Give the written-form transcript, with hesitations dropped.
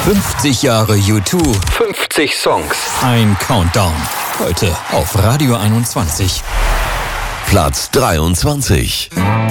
50 Jahre U2, 50 Songs. ein Countdown. Heute auf Radio 21. Platz 23.